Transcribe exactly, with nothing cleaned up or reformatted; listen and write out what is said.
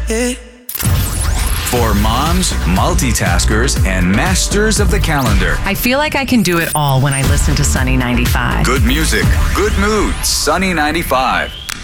Yeah. For moms, multitaskers, and masters of the calendar. I feel like I can do it all when I listen to Sunny ninety-five. Good music, good mood, Sunny ninety-five.